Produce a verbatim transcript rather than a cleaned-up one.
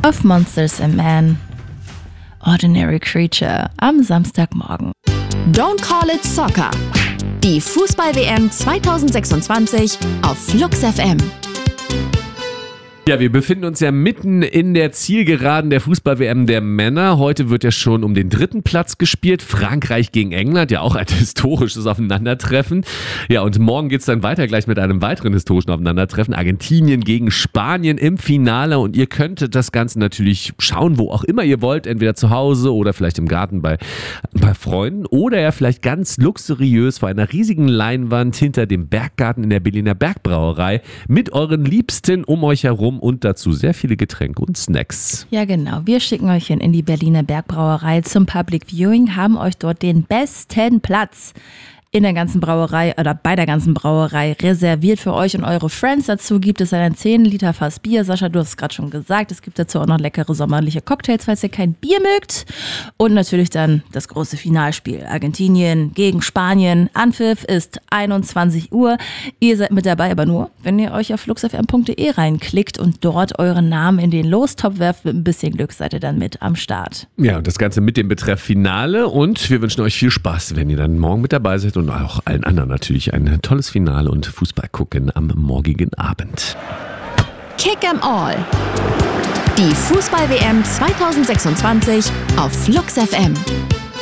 of Monsters and Men. Ordinary Creature am Samstagmorgen. Don't Call It Soccer. Die Fußball-W M zwanzig sechsundzwanzig auf Flux F M. Ja, wir befinden uns ja mitten in der Zielgeraden der Fußball-W M der Männer. Heute wird ja schon um den dritten Platz gespielt. Frankreich gegen England, ja auch ein historisches Aufeinandertreffen. Ja, und morgen geht's dann weiter gleich mit einem weiteren historischen Aufeinandertreffen. Argentinien gegen Spanien im Finale. Und ihr könntet das Ganze natürlich schauen, wo auch immer ihr wollt. Entweder zu Hause oder vielleicht im Garten bei, bei Freunden. Oder ja vielleicht ganz luxuriös vor einer riesigen Leinwand hinter dem Berggarten in der Berliner Bergbrauerei mit euren Liebsten um euch herum. Und dazu sehr viele Getränke und Snacks. Ja genau, wir schicken euch hin in die Berliner Bergbrauerei zum Public Viewing, haben euch dort den besten Platz in der ganzen Brauerei oder bei der ganzen Brauerei reserviert für euch und eure Friends. Dazu gibt es einen zehn Liter Fass Bier. Sascha, du hast es gerade schon gesagt. Es gibt dazu auch noch leckere sommerliche Cocktails, falls ihr kein Bier mögt. Und natürlich dann das große Finalspiel. Argentinien gegen Spanien. Anpfiff ist einundzwanzig Uhr. Ihr seid mit dabei, aber nur, wenn ihr euch auf fluxfm punkt de reinklickt und dort euren Namen in den Lostopf werft. Mit ein bisschen Glück seid ihr dann mit am Start. Ja, und das Ganze mit dem Betreff Finale. Und wir wünschen euch viel Spaß, wenn ihr dann morgen mit dabei seid. Und auch allen anderen natürlich ein tolles Finale und Fußball gucken am morgigen Abend. Kick 'em All. Die Fußball-W M zwanzig sechsundzwanzig auf Flux F M.